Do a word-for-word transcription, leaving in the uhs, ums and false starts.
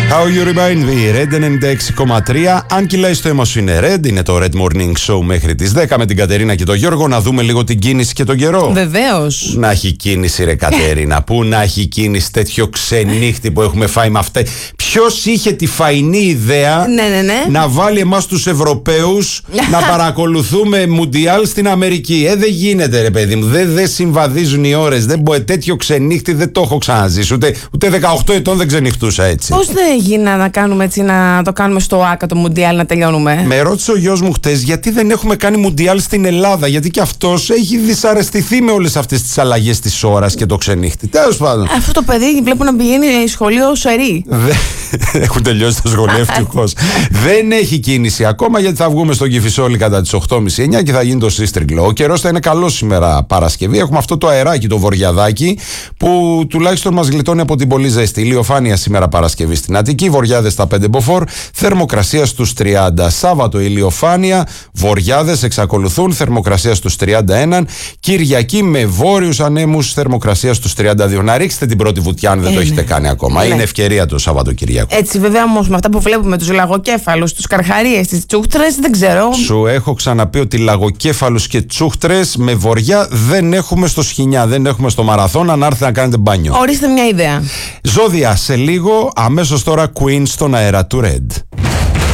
How you remind me, Red ενενήντα έξι κόμμα τρία. Αν κυλάει στο αίμα σου είναι Red, είναι το Red Morning Show μέχρι τις δέκα με την Κατερίνα και τον Γιώργο. Να δούμε λίγο την κίνηση και τον καιρό. Βεβαίως. Να έχει κίνηση, ρε Κατερίνα. Πού να έχει κίνηση τέτοιο ξενύχτη που έχουμε φάει με αυτά. Ποιος είχε τη φαϊνή ιδέα ναι, ναι, ναι. να βάλει εμάς τους Ευρωπαίους να παρακολουθούμε Μουντιάλ στην Αμερική? Ε, δεν γίνεται, ρε παιδί μου. Δεν δε συμβαδίζουν οι ώρες. Δεν μπο, τέτοιο ξενύχτη δεν το έχω ξαναζήσει. Ούτε, ούτε δεκαοκτώ ετών δεν ξενυχτούσα έτσι. Πώς δεν έγινα να κάνουμε έτσι, να το κάνουμε στο ΆΚΑ το Μουντιάλ, να τελειώνουμε? Με ρώτησε ο γιος μου χτες γιατί δεν έχουμε κάνει Μουντιάλ στην Ελλάδα. Γιατί και αυτός έχει δυσαρεστηθεί με όλες αυτές τις αλλαγές της ώρας και το ξενύχτη. Τέλος πάντων. Αυτό το παιδί βλέπω να πηγαίνει σχολείο σερί. Έχουν τελειώσει το σχολείο, ευτυχώς. Δεν έχει κίνηση ακόμα γιατί θα βγούμε στον Κηφισόλη κατά τις οκτώ και μισή εννιά και θα γίνει το σύστριγκλο. Ο καιρός θα είναι καλός σήμερα Παρασκευή. Έχουμε αυτό το αεράκι, το βοριαδάκι, που τουλάχιστον μας γλιτώνει από την πολύ ζέστη. Ηλιοφάνεια σήμερα Παρασκευή στην Αττική, βοριάδες στα πέντε μποφόρ, θερμοκρασία στους τριάντα. Σάββατο ηλιοφάνεια, βοριάδες εξακολουθούν, θερμοκρασία στους τριάντα ένα. Κυριακή με βόρειους ανέμους, θερμοκρασία στους τριάντα δύο. Να ρίξετε την πρώτη βουτιά αν δεν ε, το έχετε κάνει ακόμα. Ναι. Είναι ευκαιρία το Σαββατοκυριακό. Έτσι, βέβαια όμως με αυτά που βλέπουμε, τους λαγοκέφαλους, τους καρχαρίες, τις τσούχτρες, δεν ξέρω. Σου έχω ξαναπεί ότι λαγοκέφαλους και τσούχτρες με βοριά δεν έχουμε στο Σχοινιά, δεν έχουμε στο Μαραθώνα να έρθει να κάνετε μπάνιο. Ορίστε μια ιδέα. Ζώδια σε λίγο, αμέσως τώρα Queen στον αέρα του Red.